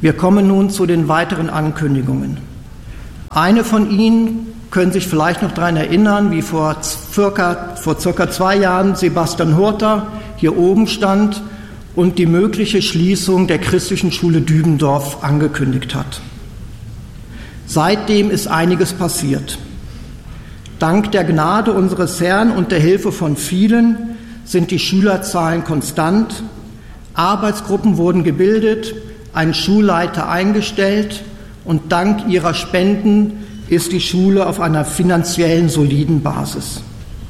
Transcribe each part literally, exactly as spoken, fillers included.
Wir kommen nun zu den weiteren Ankündigungen. Eine von Ihnen können sich vielleicht noch daran erinnern, wie vor circa, vor circa zwei Jahren Sebastian Hurter hier oben stand und die mögliche Schließung der Christlichen Schule Dübendorf angekündigt hat. Seitdem ist einiges passiert. Dank der Gnade unseres Herrn und der Hilfe von vielen sind die Schülerzahlen konstant, Arbeitsgruppen wurden gebildet, ein Schulleiter eingestellt und dank ihrer Spenden ist die Schule auf einer finanziellen soliden Basis.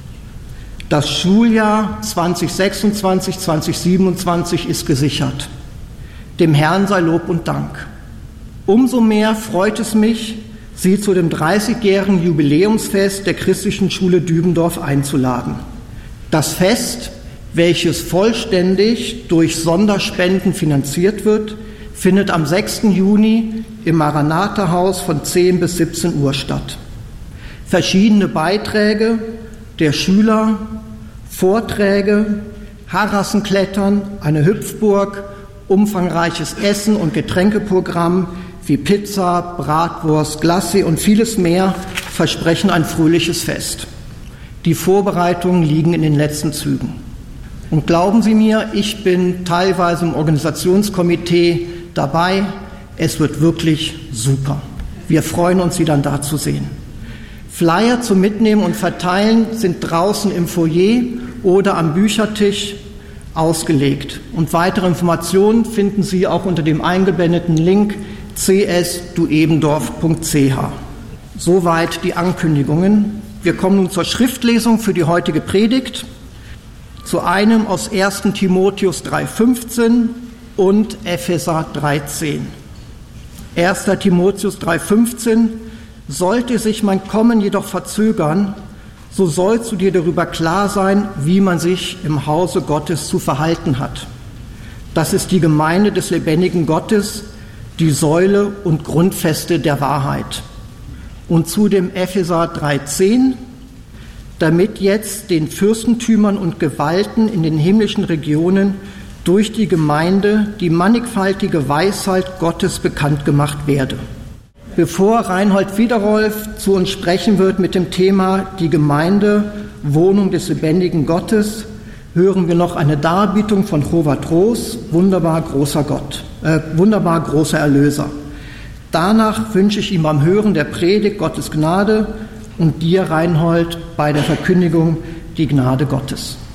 Das Schuljahr zwanzig sechsundzwanzig zwanzig siebenundzwanzig ist gesichert. Dem Herrn sei Lob und Dank. Umso mehr freut es mich, Sie zu dem dreißigjährigen Jubiläumsfest der Christlichen Schule Dübendorf einzuladen. Das Fest, welches vollständig durch Sonderspenden finanziert wird, findet am sechsten Juni im Maranatha-Haus von zehn bis siebzehn Uhr statt. Verschiedene Beiträge der Schüler, Vorträge, Harrassenklettern, eine Hüpfburg, umfangreiches Essen- und Getränkeprogramm wie Pizza, Bratwurst, Glace und vieles mehr versprechen ein fröhliches Fest. Die Vorbereitungen liegen in den letzten Zügen. Und glauben Sie mir, ich bin teilweise im Organisationskomitee dabei. Es wird wirklich super. Wir freuen uns, Sie dann da zu sehen. Flyer zum Mitnehmen und Verteilen sind draußen im Foyer oder am Büchertisch ausgelegt. Und weitere Informationen finden Sie auch unter dem eingeblendeten Link c s duebendorf punkt c h. Soweit die Ankündigungen. Wir kommen nun zur Schriftlesung für die heutige Predigt. Zu einem aus ersten Timotheus drei fünfzehn und Epheser drei zehn. erster Timotheus drei fünfzehn: Sollte sich mein Kommen jedoch verzögern, so sollst du dir darüber klar sein, wie man sich im Hause Gottes zu verhalten hat. Das ist die Gemeinde des lebendigen Gottes, die Säule und Grundfeste der Wahrheit. Und zu dem Epheser drei zehn: Damit jetzt den Fürstentümern und Gewalten in den himmlischen Regionen durch die Gemeinde die mannigfaltige Weisheit Gottes bekannt gemacht werde. Bevor Reinhold Wiederolf zu uns sprechen wird mit dem Thema die Gemeinde, Wohnung des lebendigen Gottes, hören wir noch eine Darbietung von Robert Roos, wunderbar großer Gott, äh, wunderbar großer Erlöser. Danach wünsche ich ihm beim Hören der Predigt Gottes Gnade und dir, Reinhold, bei der Verkündigung die Gnade Gottes.